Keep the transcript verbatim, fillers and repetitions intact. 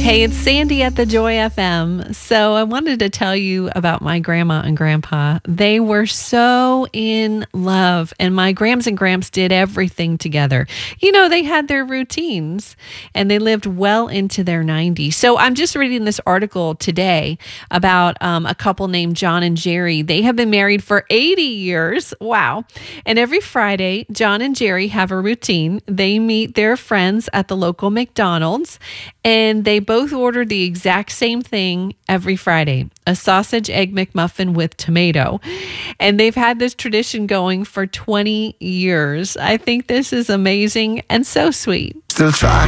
Hey, it's Sandy at the Joy F M. So I wanted to tell you about my grandma and grandpa. They were so in love, and my grams and gramps did everything together. You know, they had their routines, and they lived well into their nineties. So I'm just reading this article today about um, a couple named John and Jerry. They have been married for eighty years. Wow. And every Friday, John and Jerry have a routine. They meet their friends at the local McDonald's, and they both order the exact same thing every Friday, a sausage egg McMuffin with tomato. And they've had this tradition going for twenty years. I think this is amazing and so sweet. Still trying.